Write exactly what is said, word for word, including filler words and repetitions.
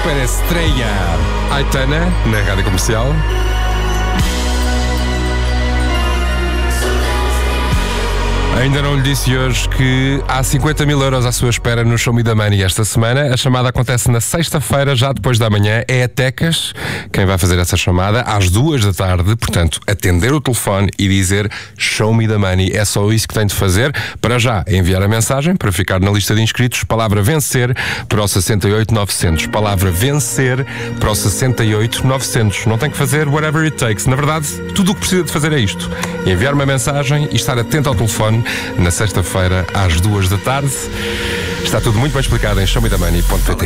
super estreia Aitana na Rádio Comercial. Ainda não lhe disse hoje que há cinquenta mil euros à sua espera no Show Me the Money esta semana. A chamada acontece na sexta-feira, já depois da manhã. É a Tecas quem vai fazer essa chamada às duas da tarde. Portanto, atender o telefone e dizer Show Me the Money. É só isso que tem de fazer. Para já, enviar a mensagem para ficar na lista de inscritos. Palavra vencer para o sessenta e oito novecentos. Palavra vencer para o sessenta e oito novecentos. Não tem que fazer whatever it takes. Na verdade, tudo o que precisa de fazer é isto: enviar uma mensagem e estar atento ao telefone na sexta-feira às duas da tarde. Está tudo muito bem explicado em show me the money ponto pt.